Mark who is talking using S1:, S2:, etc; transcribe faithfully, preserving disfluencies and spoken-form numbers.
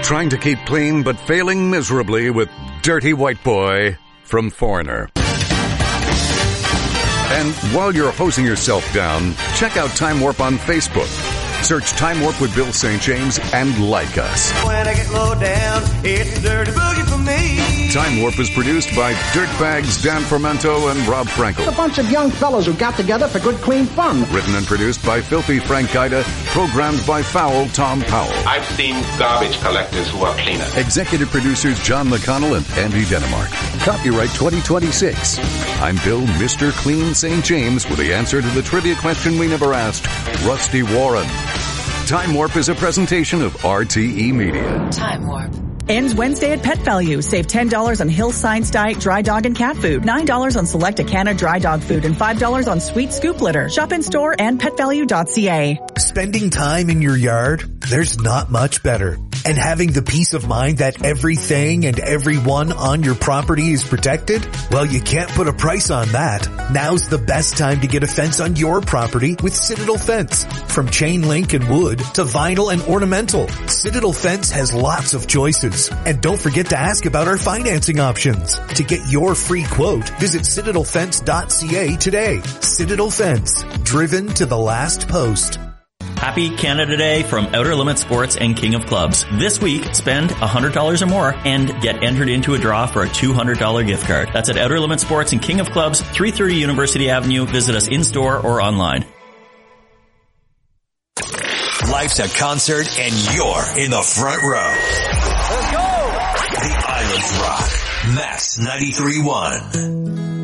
S1: Trying to keep clean but failing miserably with Dirty White Boy from Foreigner. And while you're hosing yourself down, check out Time Warp on Facebook. Search Time Warp with Bill Saint James and like us.
S2: When I get low down, it's a dirty boogie for me.
S1: Time Warp is produced by Dirtbags Dan Fermento and Rob Frankel.
S3: A bunch of young fellows who got together for good, clean fun.
S1: Written and produced by Filthy Frank Gaida. Programmed by Foul Tom Powell.
S4: I've seen garbage collectors who are cleaner.
S1: Executive producers John McConnell and Andy Denemark. Copyright twenty twenty-six. I'm Bill Mister Clean Saint James with the answer to the trivia question we never asked, Rusty Warren. Time Warp is a presentation of R T E Media.
S5: Time Warp.
S6: Ends Wednesday at Pet Value. Save ten dollars on Hill Science Diet dry dog and cat food, nine dollars on select Acana dry dog food, and five dollars on Sweet Scoop litter. Shop in store and pet value dot c a.
S7: Spending time in your yard? There's not much better. And having the peace of mind that everything and everyone on your property is protected? Well, you can't put a price on that. Now's the best time to get a fence on your property with Citadel Fence. From chain link and wood to vinyl and ornamental, Citadel Fence has lots of choices. And don't forget to ask about our financing options. To get your free quote, visit citadel fence dot c a today. Citadel Fence, driven to the last post.
S8: Happy Canada Day from Outer Limits Sports and King of Clubs. This week, spend one hundred dollars or more and get entered into a draw for a two hundred dollars gift card. That's at Outer Limits Sports and King of Clubs, three thirty University Avenue. Visit us in-store or online.
S9: Life's a concert and you're in the front row. Let's go! The Island Rock. Max ninety-three point one.